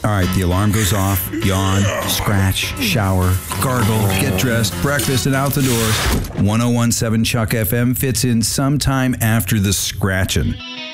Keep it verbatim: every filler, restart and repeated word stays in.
All right, the alarm goes off, yawn, scratch, shower, gargle, get dressed, breakfast, and out the door. one oh one point seven Chuck F M fits in sometime after the scratching.